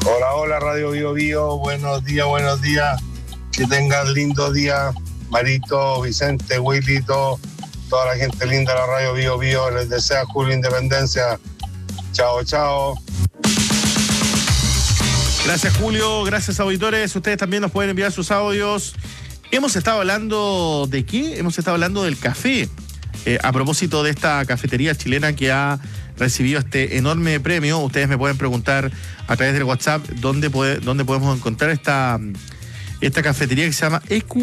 Hola, hola, Radio Bio Bio, buenos días. Que tengan lindo día, Marito, Vicente, Willito, toda la gente linda de la Radio Bio Bio. Les desea Julio Independencia. Chao, chao. Gracias, Julio. Gracias, auditores. Ustedes también nos pueden enviar sus audios. Hemos estado hablando ¿de qué? Hemos estado hablando del café. A propósito de esta cafetería chilena que ha recibido este enorme premio, ustedes me pueden preguntar a través del WhatsApp dónde podemos encontrar esta cafetería que se llama EQ